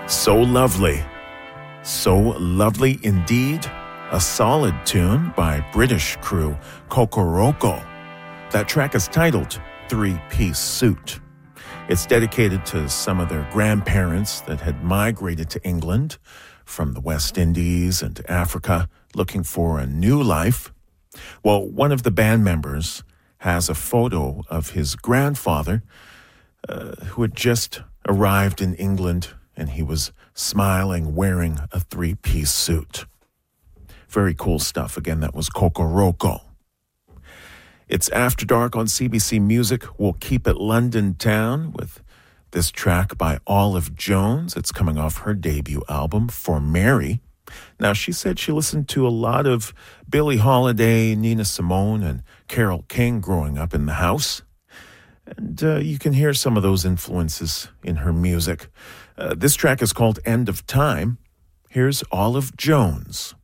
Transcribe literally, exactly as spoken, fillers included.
So Lovely. So Lovely indeed. A solid tune by British crew Kokoroko. That track is titled Three-Piece Suit. It's dedicated to some of their grandparents that had migrated to England from the West Indies and Africa looking for a new life. Well, one of the band members has a photo of his grandfather uh, who had just arrived in England, and he was smiling, wearing a three-piece suit. Very cool stuff. Again, that was Kokoroko. It's After Dark on C B C Music. We'll keep it London Town with this track by Olive Jones. It's coming off her debut album, For Mary. Now, she said she listened to a lot of Billie Holiday, Nina Simone, and Carole King growing up in the house. And uh, you can hear some of those influences in her music. Uh, this track is called End of Time. Here's Olive Jones.